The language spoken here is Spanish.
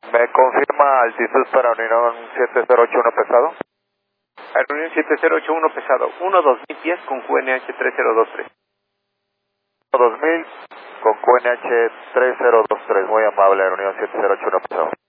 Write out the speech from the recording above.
¿Me confirma altitud para Unión 7081 pesado? Aerolínea 7081 pesado, 1-2000 pies con QNH 3023. 2000 con QNH 3023, muy amable, Unión 7081 pesado.